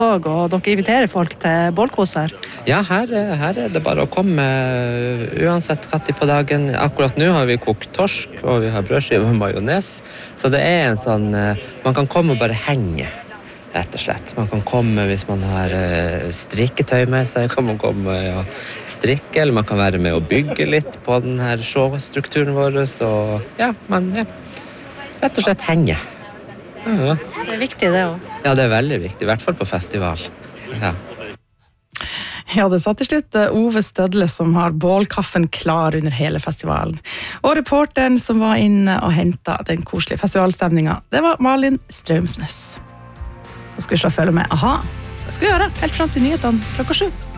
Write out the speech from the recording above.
og dere inviterer folk til bålkos her? Ja, her det bare å komme uansett katt på dagen. Akkurat nå har vi kokt torsk, og vi har brødskive og majones. Så det en sånn, man kan komme og bare henge, rett og slett. Man kan komme hvis man har strikketøy med seg, kan man komme og strikke, eller man kan være med og bygge litt på den her showstrukturen vår. Så man rett og slett henge. Ja. Det viktig det også. Ja, det veldig viktig, i hvert fall på festival. Ja, det satt til slutt Ove Stødle som har bålkaffen klar under hele festivalen. Og reporteren som var inne og hentet den koselige festivalstemningen, det var Malin Strømsnes. Nå skal vi slå følge med. Aha, det skal vi gjøre helt frem til nyhetene klokka 7.